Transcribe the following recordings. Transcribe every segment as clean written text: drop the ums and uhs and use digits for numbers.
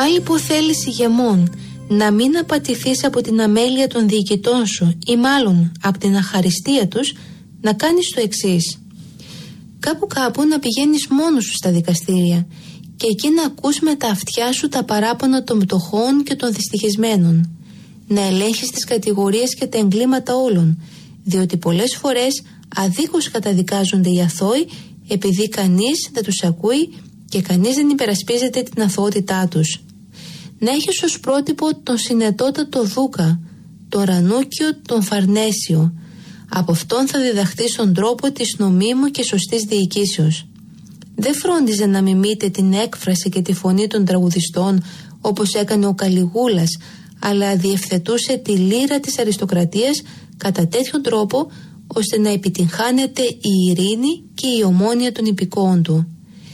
Πάλι που θέλεις ηγεμόν να μην απατηθείς από την αμέλεια των διοικητών σου ή μάλλον από την αχαριστία τους, να κάνεις το εξής. Κάπου να πηγαίνεις μόνος σου στα δικαστήρια και εκεί να ακούς με τα αυτιά σου τα παράπονα των πτωχών και των δυστυχισμένων. Να ελέγχεις τις κατηγορίες και τα εγκλήματα όλων, διότι πολλές φορές αδίκως καταδικάζονται οι αθώοι επειδή κανείς δεν τους ακούει και κανείς δεν υπερασπίζεται την αθωότητά τους. Να έχεις ως πρότυπο τον συνετότατο Δούκα, τον Ρανούκιο, τον Φαρνέσιο. Από αυτόν θα διδαχθείς τον τρόπο της νομίμου και σωστής διοικήσεως. Δεν φρόντιζε να μιμείται την έκφραση και τη φωνή των τραγουδιστών όπως έκανε ο Καλιγούλας, αλλά διευθετούσε τη λύρα της αριστοκρατίας κατά τέτοιον τρόπο ώστε να επιτυγχάνεται η ειρήνη και η ομόνοια των υπηκόων του.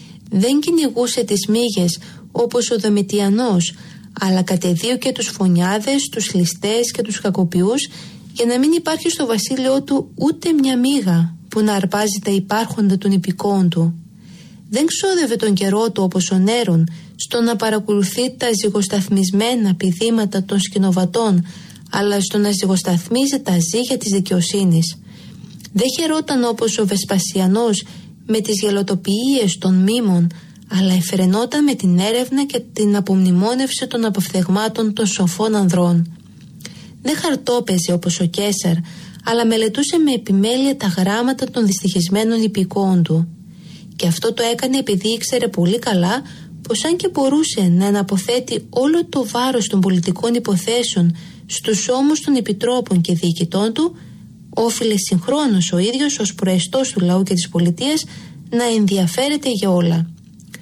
Δεν κυνηγούσε τις μύγες όπως ο Δομητιανός, αλλά κατεδίωκε τους φωνιάδες, τους ληστές και τους κακοποιούς για να μην υπάρχει στο βασίλειό του ούτε μια μύγα που να αρπάζει τα υπάρχοντα των υπηκόων του. Δεν ξόδευε τον καιρό του όπως ο Νέρον στο να παρακολουθεί τα ζυγοσταθμισμένα πηδήματα των σκηνοβατών, αλλά στο να ζυγοσταθμίζει τα ζύγια της δικαιοσύνης. Δεν χαιρόταν όπως ο Βεσπασιανός με τις γελοτοποιίες των μήμων, αλλά εφρενόταν με την έρευνα και την απομνημόνευση των αποφθεγμάτων των σοφών ανδρών. Δεν χαρτόπαιζε όπως ο Κέσαρ, αλλά μελετούσε με επιμέλεια τα γράμματα των δυστυχισμένων υπηκόων του. Και αυτό το έκανε επειδή ήξερε πολύ καλά πως αν και μπορούσε να αναποθέτει όλο το βάρος των πολιτικών υποθέσεων στους ώμους των επιτρόπων και διοικητών του, όφιλε συγχρόνως ο ίδιος ως προεστός του λαού και της πολιτείας να ενδιαφέρεται για όλα.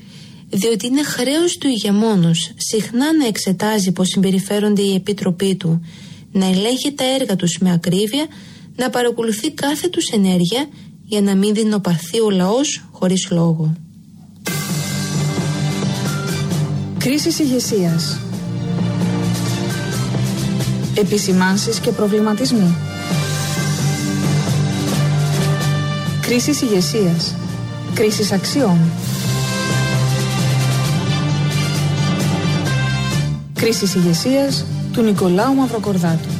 Διότι είναι χρέος του ηγεμόνος συχνά να εξετάζει πως συμπεριφέρονται οι επίτροποι του, να ελέγχει τα έργα τους με ακρίβεια, να παρακολουθεί κάθε τους ενέργεια για να μην δεινοπαθεί ο λαός χωρίς λόγο. Κρίσεις ηγεσίας. Επισημάνσεις και προβληματισμοί. Κρίσεις ηγεσίας. Κρίσεις αξιών. Κρίσεις ηγεσίας του Νικολάου Μαυροκορδάτου.